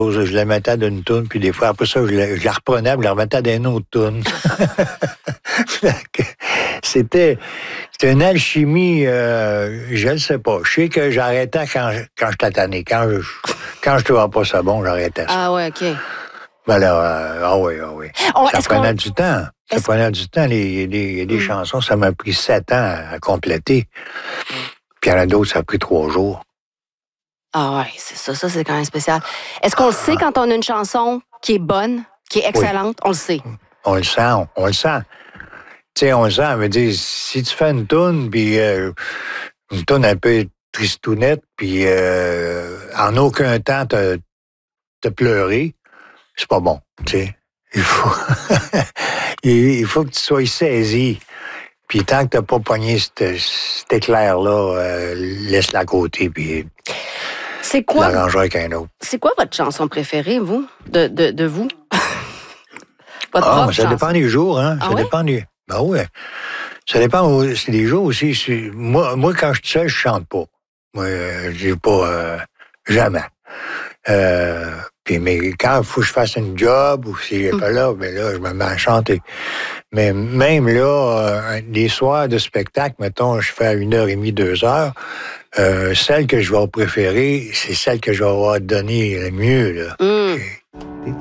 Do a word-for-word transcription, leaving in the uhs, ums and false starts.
Je la mettais d'une toune, puis des fois, après ça, je la, je la reprenais, puis je la remettais d'une autre toune. c'était, c'était une alchimie, euh, je ne sais pas. Je sais que j'arrêtais quand, quand j'étais tanné. Quand je quand je trouvais pas ça bon, j'arrêtais ça. Ah ouais, OK. Ben là, euh, ah oui, ah oui. On, ça prenait qu'on... du temps. Ça est-ce... prenait du temps. Les, les, les mm. chansons, ça m'a pris sept ans à compléter. Puis il y en a d'autres, ça a pris trois jours. Ah ouais, c'est ça. Ça, c'est quand même spécial. Est-ce qu'on le sait quand on a une chanson qui est bonne, qui est excellente? Oui. On le sait. On le sent, on, on le sent. Tu sais, on le sent. On veut dire, si tu fais une toune, puis euh, une toune un peu tristounette, puis euh, en aucun temps t'as, t'as pleuré, c'est pas bon, tu sais. Il faut... il faut que tu sois saisi. Puis tant que t'as pas pogné cet, cet éclair-là, euh, laisse-la à côté, puis... C'est quoi? L'arranger avec un autre. C'est quoi votre chanson préférée, vous? De, de, de vous? Votre ah, ça chanson. Dépend des jours, hein? Ah ça oui? dépend du. Ben ouais. Ça dépend c'est des jours aussi. C'est... Moi, moi, quand je suis seul, je chante pas. Moi, euh, je dis pas euh, jamais. Euh, puis, mais quand il faut que je fasse une job ou si j'ai mm. pas là, ben là, je me mets à chanter. Mais même là, euh, des soirs de spectacle, mettons, je fais à une heure et demie, deux heures. Euh, celle que je vais préférer, c'est celle que je vais avoir donnée le mieux, là. Mm.